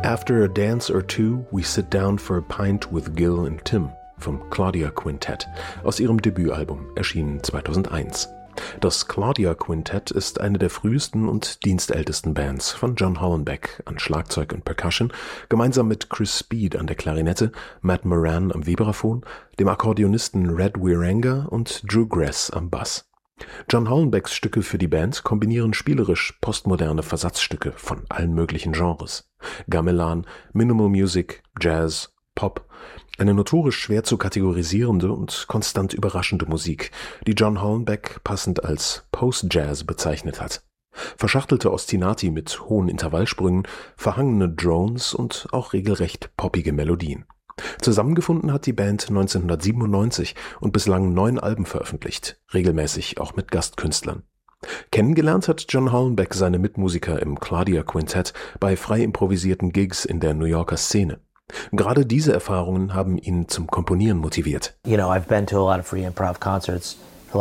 After a dance or two, we sit down for a pint with Gil and Tim vom Claudia Quintet aus ihrem Debütalbum, erschienen 2001. Das Claudia Quintet ist eine der frühesten und dienstältesten Bands von John Hollenbeck an Schlagzeug und Percussion, gemeinsam mit Chris Speed an der Klarinette, Matt Moran am Vibraphon, dem Akkordeonisten Red Wierenga und Drew Grass am Bass. John Hollenbecks Stücke für die Band kombinieren spielerisch postmoderne Versatzstücke von allen möglichen Genres. Gamelan, Minimal Music, Jazz, Pop, eine notorisch schwer zu kategorisierende und konstant überraschende Musik, die John Hollenbeck passend als Post-Jazz bezeichnet hat. Verschachtelte Ostinati mit hohen Intervallsprüngen, verhangene Drones und auch regelrecht poppige Melodien. Zusammengefunden hat die Band 1997 und bislang 9 Alben veröffentlicht, regelmäßig auch mit Gastkünstlern. Kennengelernt hat John Hollenbeck seine Mitmusiker im Claudia Quintet bei frei improvisierten Gigs in der New Yorker Szene. Gerade diese Erfahrungen haben ihn zum Komponieren motiviert. I've been to a lot of free improv concerts.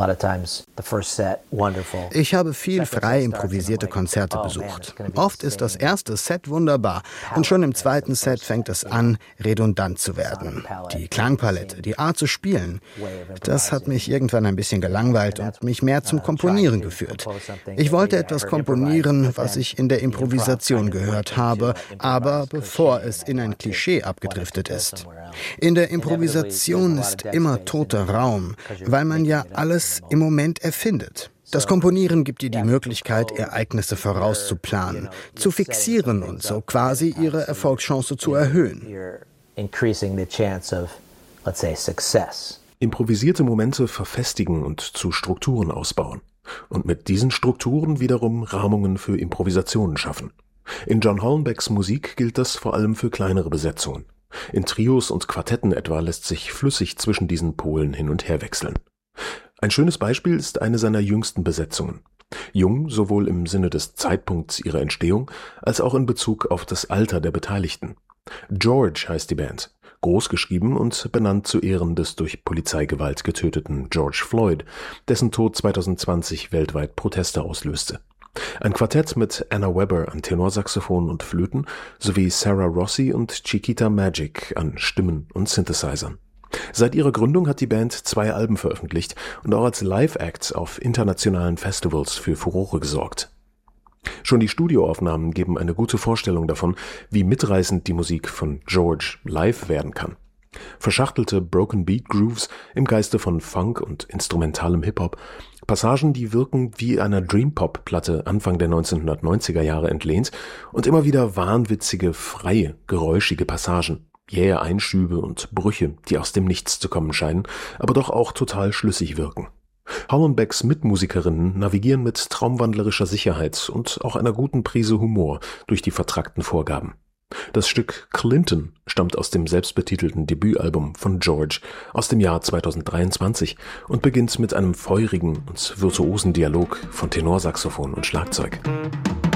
Ich habe viel frei improvisierte Konzerte besucht. Oft ist das erste Set wunderbar und schon im zweiten Set fängt es an, redundant zu werden. Die Klangpalette, die Art zu spielen, das hat mich irgendwann ein bisschen gelangweilt und mich mehr zum Komponieren geführt. Ich wollte etwas komponieren, was ich in der Improvisation gehört habe, aber bevor es in ein Klischee abgedriftet ist. In der Improvisation ist immer toter Raum, weil man ja alles im Moment erfindet. Das Komponieren gibt dir die Möglichkeit, Ereignisse vorauszuplanen, zu fixieren und so quasi ihre Erfolgschance zu erhöhen. Improvisierte Momente verfestigen und zu Strukturen ausbauen. Und mit diesen Strukturen wiederum Rahmungen für Improvisationen schaffen. In John Hollenbecks Musik gilt das vor allem für kleinere Besetzungen. In Trios und Quartetten etwa lässt sich flüssig zwischen diesen Polen hin und her wechseln. Ein schönes Beispiel ist eine seiner jüngsten Besetzungen. Jung sowohl im Sinne des Zeitpunkts ihrer Entstehung, als auch in Bezug auf das Alter der Beteiligten. George heißt die Band, groß geschrieben und benannt zu Ehren des durch Polizeigewalt getöteten George Floyd, dessen Tod 2020 weltweit Proteste auslöste. Ein Quartett mit Anna Webber an Tenorsaxophon und Flöten sowie Sarah Rossi und Chiquita Magic an Stimmen und Synthesizern. Seit ihrer Gründung hat die Band 2 Alben veröffentlicht und auch als Live-Acts auf internationalen Festivals für Furore gesorgt. Schon die Studioaufnahmen geben eine gute Vorstellung davon, wie mitreißend die Musik von George live werden kann. Verschachtelte Broken Beat Grooves im Geiste von Funk und instrumentalem Hip-Hop, Passagen, die wirken wie einer Dream-Pop-Platte Anfang der 1990er Jahre entlehnt und immer wieder wahnwitzige, freie, geräuschige Passagen. Jähe Einschübe und Brüche, die aus dem Nichts zu kommen scheinen, aber doch auch total schlüssig wirken. Hollenbecks Mitmusikerinnen navigieren mit traumwandlerischer Sicherheit und auch einer guten Prise Humor durch die vertrackten Vorgaben. Das Stück Clinton stammt aus dem selbstbetitelten Debütalbum von George aus dem Jahr 2023 und beginnt mit einem feurigen und virtuosen Dialog von Tenorsaxophon und Schlagzeug.